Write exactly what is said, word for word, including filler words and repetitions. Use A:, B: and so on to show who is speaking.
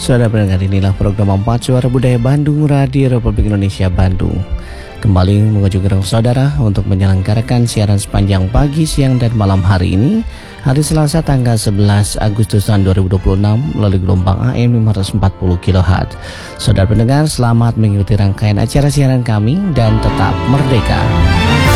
A: Saudara pendengar, inilah program empat Suara Budaya Bandung, Radio Republik Indonesia Bandung. Kembali mengunjungi saudara untuk menyelenggarakan siaran sepanjang pagi, siang, dan malam hari ini, hari Selasa tanggal sebelas Agustus tahun dua ribu dua puluh enam melalui gelombang A M lima ratus empat puluh kilohertz. Saudara pendengar, selamat mengikuti rangkaian acara siaran kami dan tetap merdeka.